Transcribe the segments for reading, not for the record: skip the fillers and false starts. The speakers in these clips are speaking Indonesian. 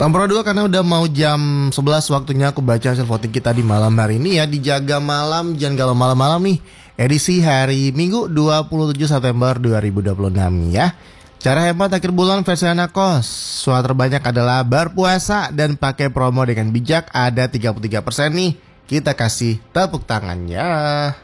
Nomor 2 karena udah mau jam 11 waktunya aku baca hasil voting kita di malam hari ini ya. Dijaga malam, jangan galau malam-malam nih. Edisi hari Minggu 27 September 2026 ya. Cara hemat akhir bulan versi anak kos. Suara terbanyak adalah berpuasa dan pakai promo dengan bijak. Ada 33% nih. Kita kasih tepuk tangannya.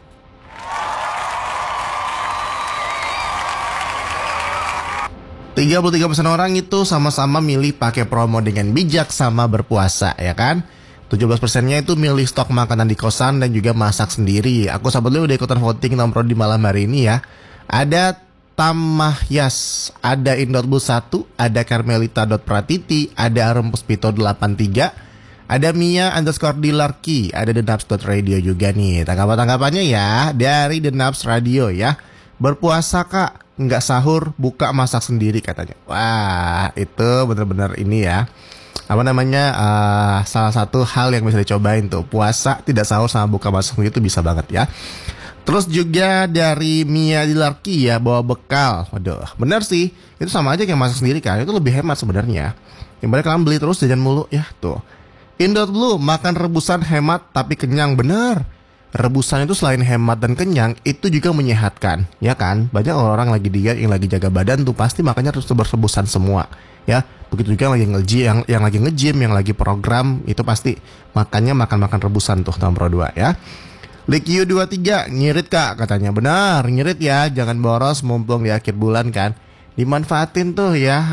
33% orang itu sama-sama milih pakai promo dengan bijak sama berpuasa ya kan. 17%-nya itu milih stok makanan di kosan dan juga masak sendiri. Aku sebetulnya udah ikutan voting nomor di malam hari ini ya. Ada Tamahyas, ada Indotbus 1, ada Carmelita.pratiti, ada Arempuspito 83, ada Mia _Dilarki, ada TheNaps.radio juga nih. Tanggapan-tanggapannya ya dari The Naps Radio ya. Berpuasa kak, nggak sahur, buka masak sendiri katanya. Wah, itu bener-bener ini ya. Apa namanya, salah satu hal yang bisa dicobain tuh. Puasa, tidak sahur sama buka masak sendiri itu bisa banget ya. Terus juga dari Mia Dilarki ya, bawa bekal. Waduh, bener sih. Itu sama aja kayak masak sendiri kan. Itu lebih hemat sebenarnya. Yang balik kalian beli terus jajan mulu ya tuh. Indot Blue, makan rebusan hemat tapi kenyang. Bener. Rebusan itu selain hemat dan kenyang, itu juga menyehatkan, ya kan? Banyak orang lagi diet, yang lagi jaga badan tuh pasti makannya harus rebusan semua, ya. Begitu juga yang lagi nge-gym, yang lagi nge-gym, yang lagi program, itu pasti makannya makan rebusan tuh nomor 2 ya. Likiu 23, ngirit kak katanya. Benar, ngirit ya, jangan boros mumpung di akhir bulan kan. Dimanfaatin tuh ya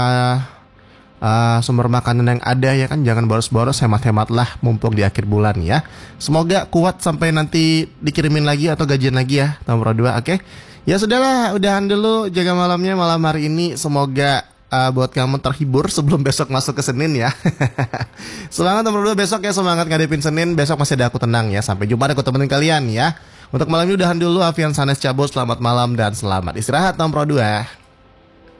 sumber makanan yang ada ya kan, jangan boros-boros, hemat-hemat lah mumpung di akhir bulan ya. Semoga kuat sampai nanti dikirimin lagi atau gajian lagi ya nomor 2. Oke. Ya sudahlah, udahan dulu jaga malamnya malam hari ini. Semoga buat kamu terhibur sebelum besok masuk ke Senin ya. Semangat nomor 2 besok ya, semangat ngadepin Senin. Besok masih ada Aku Tenang ya. Sampai jumpa, aku temenin kalian ya. Untuk malam ini udahan dulu. Afian Sanes cabut, selamat malam dan selamat istirahat nomor 2.